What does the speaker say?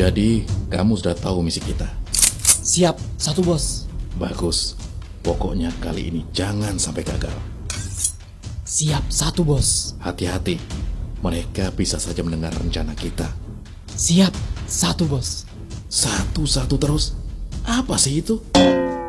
Jadi, kamu sudah tahu misi kita. Siap, satu bos. Bagus. Pokoknya kali ini jangan sampai gagal. Siap, satu bos. Hati-hati. Mereka bisa saja mendengar rencana kita. Siap, satu bos. Satu-satu terus. Apa sih itu?